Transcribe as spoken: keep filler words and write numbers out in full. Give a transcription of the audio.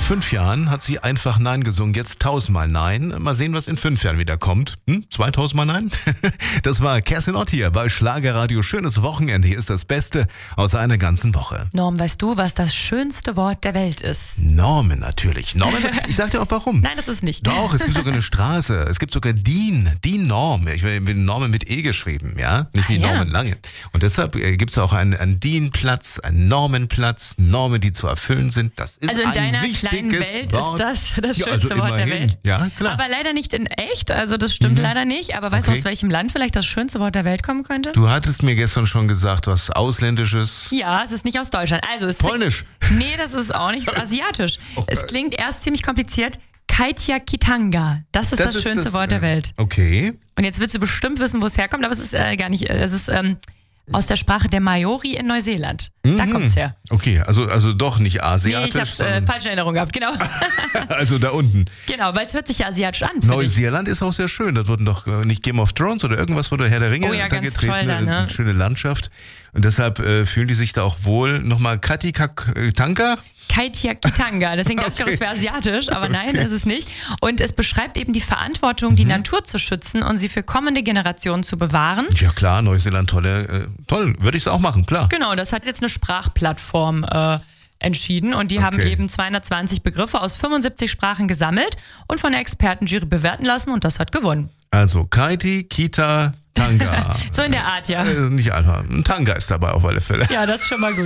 fünf Jahren hat sie einfach Nein gesungen, jetzt tausendmal Nein. Mal sehen, was in fünf Jahren wieder kommt. Hm? zweitausendmal Nein? Das war Kerstin Ott hier bei Schlagerradio. Schönes Wochenende. Hier ist das Beste aus einer ganzen Woche. Norm, weißt du, was das schönste Wort der Welt ist? Normen natürlich. Normen, ich sag dir auch warum. Nein, das ist nicht. Doch, es gibt sogar eine Straße. Es gibt sogar DIN, DIN-Norm. Ich will Normen mit E geschrieben, ja? Nicht wie Ah, ja. Norman Lange. Und deshalb äh, gibt es auch einen, einen DIN-Platz, einen Normenplatz, Normen, die zu erfüllen sind. Das ist Also in ein deiner wichtiges kleinen Welt Wort. ist das das Ja, schönste also Wort der immerhin. Welt. Ja, klar. Aber leider nicht in echt, also das stimmt Mhm. leider nicht. Aber weißt du, Okay. aus welchem Land vielleicht das schönste Wort der Welt kommen könnte? Du hattest mir gestern schon gesagt, was Ausländisches. Ja, es ist nicht aus Deutschland. Also es Polnisch. Nee, das ist auch nicht asiatisch. Oh, Es äh. klingt erst ziemlich kompliziert. Kaitiakitanga. Das ist das, schönste das, Wort der äh, Welt. Okay. Und jetzt willst du bestimmt wissen, wo es herkommt, aber es ist äh, gar nicht. äh, Es ist ähm, aus der Sprache der Maori in Neuseeland. Da kommt's her. Okay, also, also doch nicht Nee, asiatisch, ich hab's äh, sondern falsche Erinnerung gehabt, genau. also da unten. Genau, weil es hört sich ja asiatisch an. finde ich. Neuseeland ist auch sehr schön. Das wurden doch äh, nicht Game of Thrones oder irgendwas wurde Herr der Ringe Oh ja, da ganz getreten. toll da, ne? Eine schöne Landschaft. Und deshalb äh, fühlen die sich da auch wohl. Nochmal Kaitiakitanga. Kaitiakitanga. Deswegen dachte ich auch, Okay. es wäre asiatisch, aber nein, ist es nicht. Und es beschreibt eben die Verantwortung, die Natur zu schützen und sie für kommende Generationen zu bewahren. Ja klar, Neuseeland, tolle, äh, toll, würde ich es auch machen, klar. Genau, das hat jetzt eine Sprachplattform äh, entschieden und die haben Okay. eben zweihundertzwanzig Begriffe aus fünfundsiebzig Sprachen gesammelt und von der Expertenjury bewerten lassen und das hat gewonnen. Also Kaiti, Kita, Tanga. So in der Art, ja. äh, nicht einfach, ein Tanga ist dabei auf alle Fälle. Ja, das ist schon mal gut.